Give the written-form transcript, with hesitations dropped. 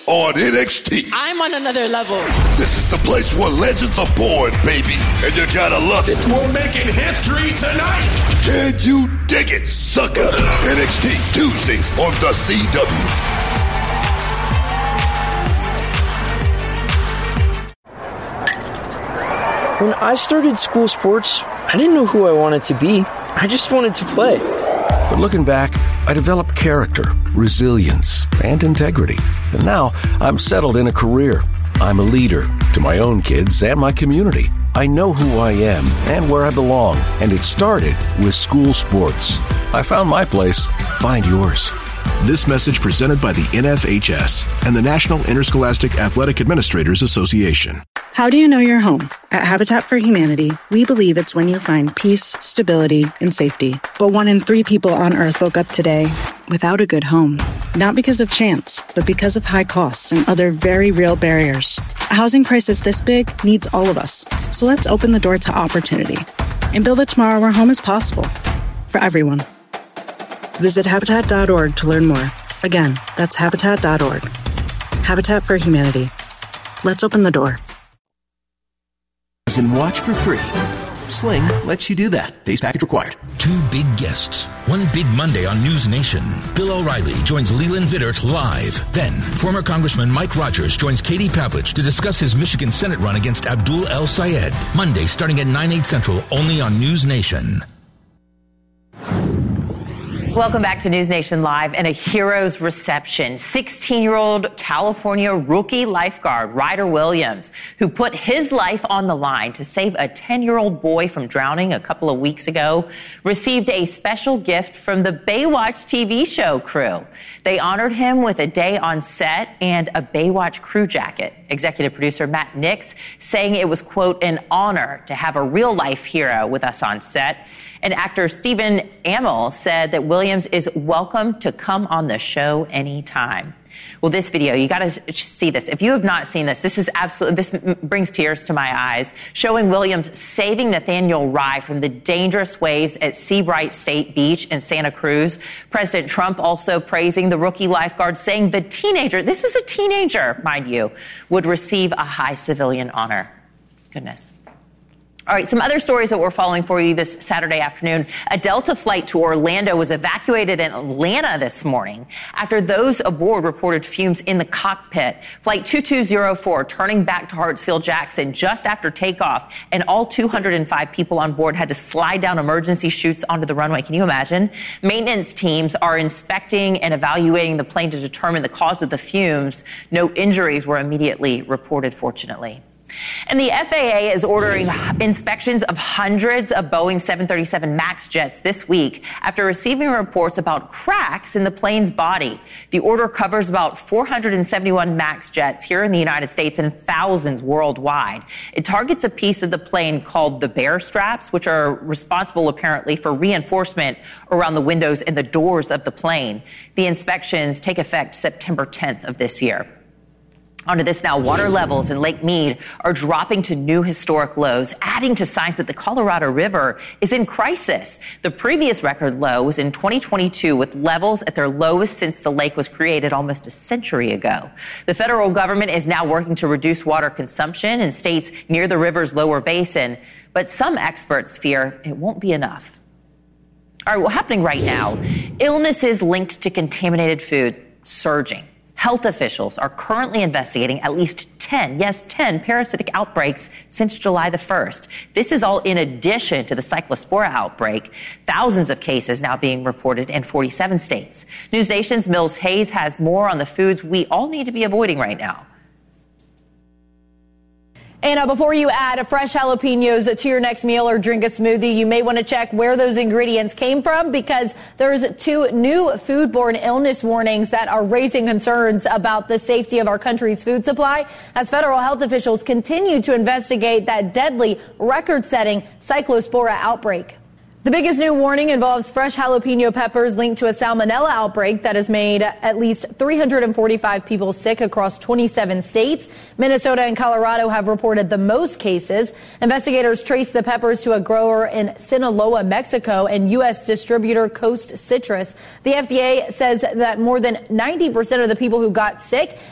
on NXT. I'm on another level. This is the place where legends are born, baby. And you gotta love it. We're making history tonight. Can you dig it, sucker? NXT Tuesdays on the CW. When I started school sports, I didn't know who I wanted to be. I just wanted to play. But looking back, I developed character, resilience, and integrity. And now I'm settled in a career. I'm a leader to my own kids and my community. I know who I am and where I belong, and it started with school sports. I found my place. Find yours. This message presented by the NFHS and the National Interscholastic Athletic Administrators Association. How do you know you're home? At Habitat for Humanity, we believe it's when you find peace, stability, and safety. But 1 in 3 people on Earth woke up today without a good home. Not because of chance, but because of high costs and other very real barriers. A housing crisis this big needs all of us. So let's open the door to opportunity and build a tomorrow where home is possible for everyone. Visit Habitat.org to learn more. Again, that's Habitat.org. Habitat for Humanity. Let's open the door. And watch for free. Sling lets you do that. Base package required. 2 big guests. One big Monday on News Nation. Bill O'Reilly joins Leland Vittert live. Then, former Congressman Mike Rogers joins Katie Pavlich to discuss his Michigan Senate run against Abdul El Sayed. Monday starting at 9/8 Central, only on News Nation. Welcome back to News Nation Live and a hero's reception. 16-year-old California rookie lifeguard Ryder Williams, who put his life on the line to save a 10-year-old boy from drowning a couple of weeks ago, received a special gift from the Baywatch TV show crew. They honored him with a day on set and a Baywatch crew jacket. Executive producer Matt Nix saying it was, quote, an honor to have a real-life hero with us on set. And actor Stephen Amell said that Williams is welcome to come on the show anytime. Well, this video, you got to see this. If you have not seen this, this brings tears to my eyes, showing Williams saving Nathaniel Rye from the dangerous waves at Seabright State Beach in Santa Cruz. President Trump also praising the rookie lifeguard, saying the teenager, this is a teenager, mind you, would receive a high civilian honor. Goodness. All right, some other stories that we're following for you this Saturday afternoon. A Delta flight to Orlando was evacuated in Atlanta this morning after those aboard reported fumes in the cockpit. Flight 2204 turning back to Hartsfield-Jackson just after takeoff, and all 205 people on board had to slide down emergency chutes onto the runway. Can you imagine? Maintenance teams are inspecting and evaluating the plane to determine the cause of the fumes. No injuries were immediately reported, fortunately. And the FAA is ordering inspections of hundreds of Boeing 737 MAX jets this week after receiving reports about cracks in the plane's body. The order covers about 471 MAX jets here in the United States and thousands worldwide. It targets a piece of the plane called the bear straps, which are responsible apparently for reinforcement around the windows and the doors of the plane. The inspections take effect September 10th of this year. Onto this now. Water levels in Lake Mead are dropping to new historic lows, adding to signs that the Colorado River is in crisis. The previous record low was in 2022, with levels at their lowest since the lake was created almost a century ago. The federal government is now working to reduce water consumption in states near the river's lower basin, but some experts fear it won't be enough. All right, well, happening right now, illnesses linked to contaminated food surging. Health officials are currently investigating at least 10 parasitic outbreaks since July the 1st. This is all in addition to the Cyclospora outbreak. Thousands of cases now being reported in 47 states. News Nation's Mills Hayes has more on the foods we all need to be avoiding right now. And before you add fresh jalapenos to your next meal or drink a smoothie, you may want to check where those ingredients came from, because there's 2 new foodborne illness warnings that are raising concerns about the safety of our country's food supply as federal health officials continue to investigate that deadly, record-setting Cyclospora outbreak. The biggest new warning involves fresh jalapeno peppers linked to a salmonella outbreak that has made at least 345 people sick across 27 states. Minnesota and Colorado have reported the most cases. Investigators traced the peppers to a grower in Sinaloa, Mexico, and U.S. distributor Coast Citrus. The FDA says that more than 90% of the people who got sick